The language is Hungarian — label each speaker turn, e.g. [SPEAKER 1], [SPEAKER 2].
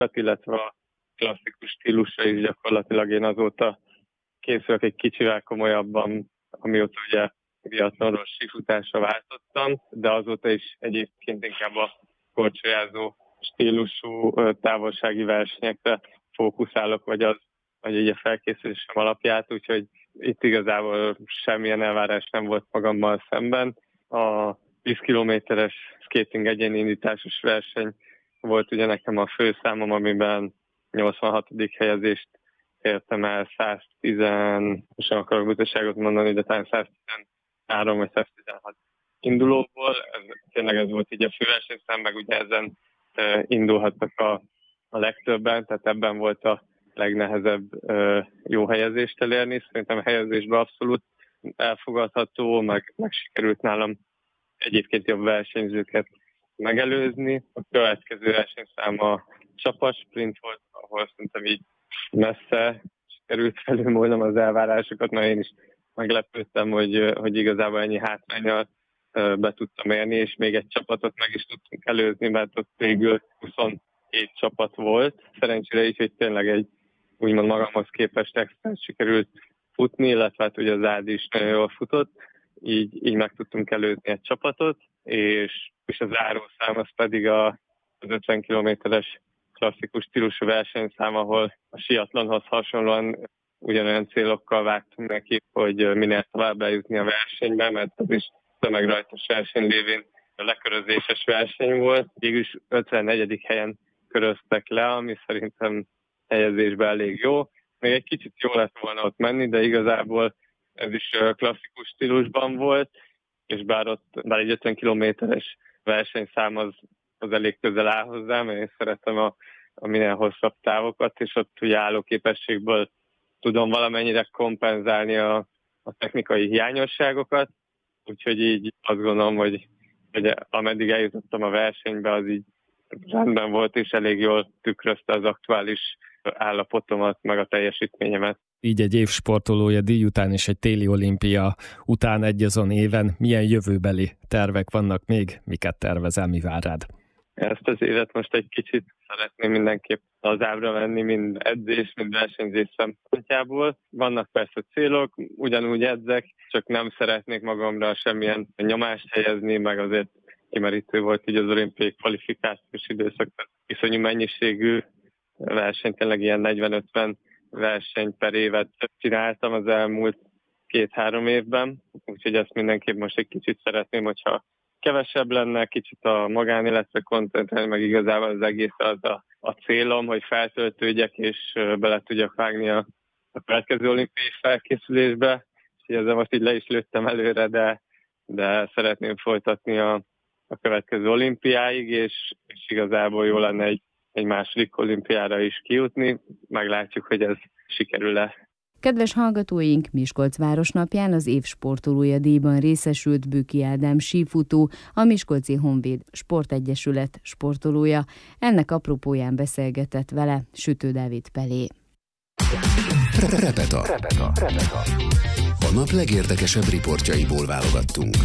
[SPEAKER 1] illetve a klasszikus stílusra is gyakorlatilag én azóta készülök egy kicsivel komolyabban, amióta ugye biatlonról sífutásra váltottam, de azóta is egyébként inkább a korcsolyázó stílusú távolsági versenyekre fókuszálok, vagy így a felkészülésem alapját, úgyhogy itt igazából semmilyen elvárás nem volt magammal szemben. A 10 kilométeres skating egyéni indításos verseny volt ugye nekem a főszámom, amiben 86. helyezést értem el 110, most nem akarok butaságot mondani, de talán 113 vagy 116 indulóból. Tényleg ez volt így a főversenyszám, meg ugye ezen indulhattak a legtöbben, tehát ebben volt a legnehezebb jó helyezést elérni. Szerintem a helyezésben abszolút elfogadható, meg sikerült nálam egyébként jobb versenyzőket megelőzni. A következő versenyszám a csapatsprint volt, ahol szerintem így messze sikerült felülmúlnom az elvárásokat, mert én is meglepődtem, hogy igazából ennyi hátránnyal be tudtam érni, és még egy csapatot meg is tudtunk előzni, mert ott végül 27 csapat volt. Szerencsére így, hogy tényleg egy úgymond magamhoz képest extra sikerült futni, illetve hát ugye az Ádi is nagyon jól futott, így meg tudtunk előzni egy csapatot, és a zárószám az pedig az 50 kilométeres klasszikus stílusú versenyszám, ahol a síatlonhoz hasonlóan ugyanolyan célokkal vágtunk neki, hogy minél tovább eljutni a versenybe, mert az is tömegrajtos verseny lévén a lekörözéses verseny volt. Végülis 54. helyen köröztek le, ami szerintem helyezésben elég jó. Még egy kicsit jó lett volna ott menni, de igazából ez is klasszikus stílusban volt, és bár egy 50 kilométeres versenyszám az elég közel áll hozzám, mert én szeretem a minél hosszabb távokat, és ott ugye állóképességből tudom valamennyire kompenzálni a technikai hiányosságokat, úgyhogy így azt gondolom, hogy ameddig eljutottam a versenybe, az így rendben volt, és elég jól tükrözte az aktuális állapotomat, meg a teljesítményemet.
[SPEAKER 2] Így egy évsportolója díj után és egy téli olimpia után egyazon éven milyen jövőbeli tervek vannak még? Miket tervezel, mi vár rád?
[SPEAKER 1] Ezt az évet most egy kicsit szeretném mindenképp lazábbra venni, mind edzés, mind versenyzés szempontjából. Vannak persze célok, ugyanúgy edzek, csak nem szeretnék magamra semmilyen nyomást helyezni, meg azért kimerítő volt így az olimpiai kvalifikációs időszak. Iszonyú mennyiségű verseny, tényleg ilyen 40-50 verseny per évet csináltam az elmúlt 2-3 évben, úgyhogy ezt mindenképp most egy kicsit szeretném, hogyha kevesebb lenne, kicsit a magánéletre koncentrálni, meg igazából az egész az a célom, hogy feltöltődjek és bele tudjak vágni a következő olimpiai felkészülésbe, és ezzel most így le is lőttem előre, de szeretném folytatni a következő olimpiáig, és igazából jó lenne egy második olimpiára is kijutni. Meglátjuk, hogy ez sikerül-e.
[SPEAKER 3] Kedves hallgatóink, Miskolc városnapján az év sportolója díjban részesült Bükki Ádám sífutó, a Miskolci Honvéd Sportegyesület sportolója. Ennek apropóján beszélgetett vele Sütő Dávid Pelé.
[SPEAKER 4] Repeta. A nap legérdekesebb riportjaiból válogattunk.